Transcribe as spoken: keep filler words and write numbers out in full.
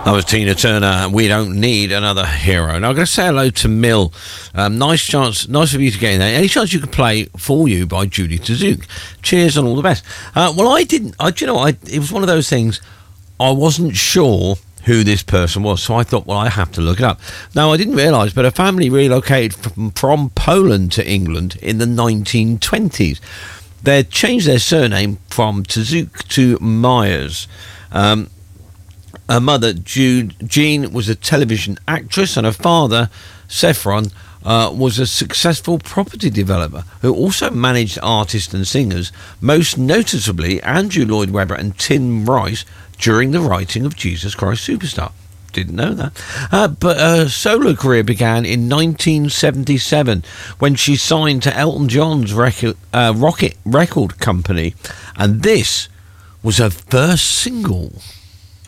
That was Tina Turner. We don't need another hero. Now I'm going to say hello to Mill. Um, nice chance, nice of you to get in there. Any chance you could play For You by Judy Tazuk? Cheers and all the best. Uh, well, I didn't. I, do you know, I, it was one of those things. I wasn't sure who this person was, so I thought, well, I have to look it up. Now, I didn't realise, but a family relocated from, from Poland to England in the nineteen twenties. They changed their surname from Tazuk to Myers. Um, Her mother, Jude, Jean, was a television actress, and her father, Sephron, uh, was a successful property developer who also managed artists and singers, most noticeably Andrew Lloyd Webber and Tim Rice during the writing of Jesus Christ Superstar. Didn't know that. Uh, but her solo career began in nineteen seventy-seven when she signed to Elton John's record, uh, Rocket Record Company, and this was her first single.